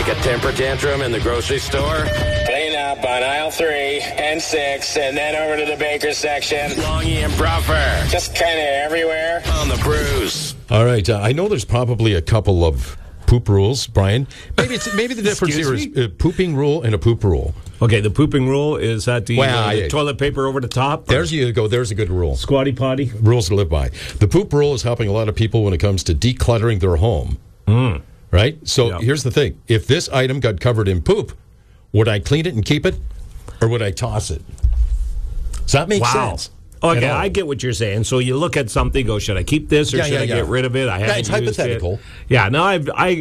Like a temper tantrum in the grocery store? Clean up on aisle 3 and 6, and then over to the baker section. Longy and Bruffer. Just kind of everywhere on the Brews. All right. I know there's probably a couple of poop rules, Brian. Maybe the difference here is a pooping rule and a poop rule. Okay, the pooping rule is that the toilet paper over the top? There's you go. There's a good rule. Squatty potty? Rules to live by. The poop rule is helping a lot of people when it comes to decluttering their home. Right? So here's the thing. If this item got covered in poop, would I clean it and keep it, or would I toss it? Does that make sense? Okay, I get what you're saying. So you look at something, go, should I keep this or should I get rid of it? I haven't it's used hypothetical. It. Yeah, no,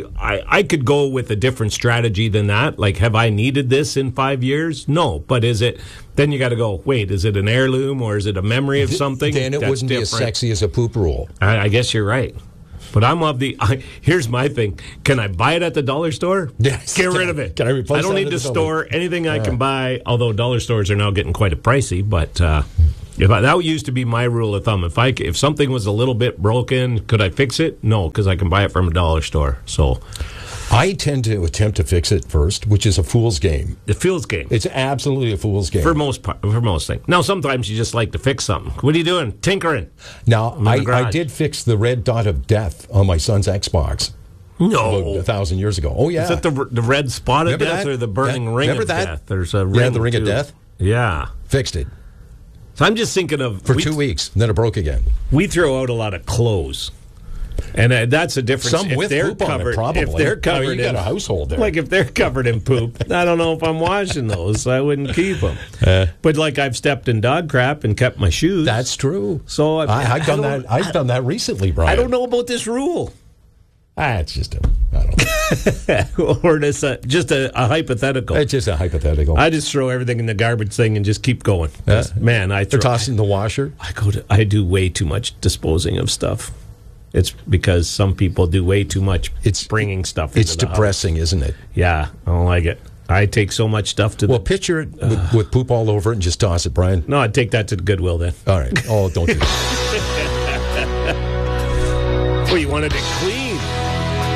I could go with a different strategy than that. Like, have I needed this in 5 years? No, but is it? Then you got to go. Wait, is it an heirloom or is it a memory of something? Then it wouldn't be as sexy as a poop rule. I guess you're right. But I'm of the. Here's my thing. Can I buy it at the dollar store? Yes. Get rid of it. Can I replace? I don't need to store anything I can buy. Although dollar stores are now getting quite pricey, but. That used to be my rule of thumb. If something was a little bit broken, could I fix it? No, because I can buy it from a dollar store. So, I tend to attempt to fix it first, which is a fool's game. The fool's game. It's absolutely a fool's game for most things. Now, sometimes you just like to fix something. What are you doing? Tinkering. Now, I did fix the red dot of death on my son's Xbox. No, about 1,000 years ago. Oh yeah, is that the red spot of death or the burning ring of death? There's a ring. Yeah, the ring of death. Yeah, fixed it. So I'm just thinking of... For 2 weeks, and then it broke again. We throw out a lot of clothes. And that's a difference. Some with poop on it, probably. If they're covered you got a household there. Like, if they're covered in poop, I don't know if I'm washing those. I wouldn't keep them. But, like, I've stepped in dog crap and kept my shoes. That's true. So I've done that. I've done that recently, Brian. I don't know about this rule. It's just I don't know. Or just a hypothetical. It's just a hypothetical. I just throw everything in the garbage thing and just keep going. Man, I toss in the washer. I do way too much disposing of stuff. It's because some people do way too much bringing stuff into It's depressing, isn't it? Yeah, I don't like it. I take so much stuff to picture it with poop all over it and just toss it, Brian. No, I'd take that to the Goodwill then. All right. Oh, don't do that. Well, you wanted it clean.